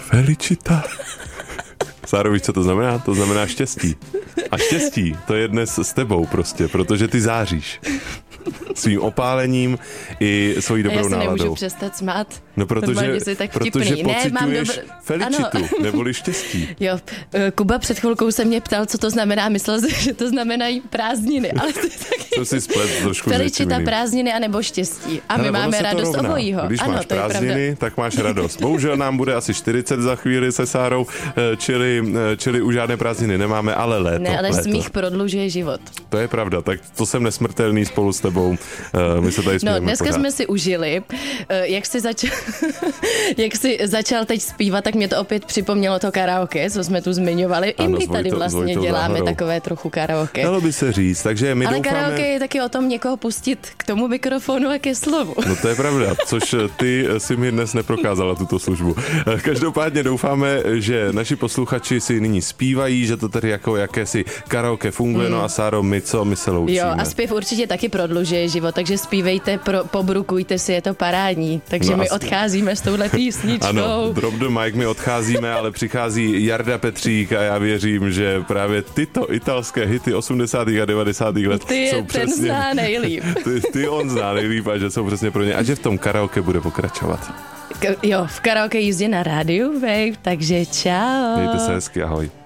Felicita. Sáro, víš, co to znamená? To znamená štěstí. A štěstí, to je dnes s tebou prostě, protože ty záříš. Svým opálením i svojí dobrou náladou. Já se nemůžu přestat smát. No protože pociťuješ felicitu, neboli štěstí. Jo, Kuba před chvilkou se mě ptal, co to znamená, myslel jsem, že to znamenají prázdniny, ale to je taky... Co si splet trošku Felicita, prázdniny anebo štěstí. A my máme radost obojího. Když máš prázdniny, tak máš radost. Bohužel nám bude asi 40 za chvíli se Sárou, čili už žádné prázdniny nemáme, ale léto. Ne, ale léto. Smích prodlužuje život. To je pravda, tak to jsem nesmrtelný spolu s tebou. My se tady smějeme dneska pořád. jsme si užili. Jak jsi začal teď zpívat, tak mě to opět připomnělo to karaoke, co jsme tu zmiňovali. Ano, I my tady vlastně děláme takové trochu karaoke. Dalo by se říct, takže my ale doufáme... karaoke je taky o tom někoho pustit k tomu mikrofonu a ke slovu. No to je pravda, což ty si mi dnes neprokázala tuto službu. Každopádně doufáme, že naši posluchači si nyní zpívají, že to tady jako jakési karaoke funguje, no a Sáro, my se loučíme. Jo, a zpěv určitě taky prodlužuje život, takže zpívejte, pobrukujte si, je to parádní. Takže my odcházíme s touhle písničkou. Ano, drop the mic, my odcházíme, ale přichází Jarda Petřík a já věřím, že právě tyto italské hity 80. a 90. let jsou přesně... Ten zná nejlíp. Ty on zná nejlíp a že jsou přesně pro ně. A že v tom karaoke bude pokračovat. Jo, v karaoke jízdě na rádiu, babe, takže čau. Mějte se hezky, ahoj.